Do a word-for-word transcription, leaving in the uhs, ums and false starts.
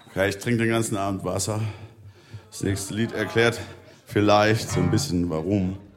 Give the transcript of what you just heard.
Okay, ich trinke den ganzen Abend Wasser. Das nächste Lied erklärt vielleicht so ein bisschen warum.